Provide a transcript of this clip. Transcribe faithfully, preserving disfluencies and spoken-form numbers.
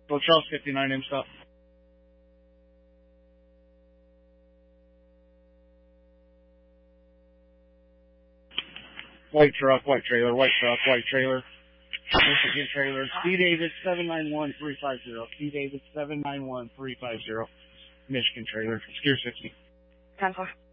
Well, Charles fifty-nine in stop. White truck, white trailer, white truck, white trailer. Michigan trailer. C Davis seven nine one three five zero. C Davis seven nine one three five zero. Michigan trailer. Gear sixty. ten four.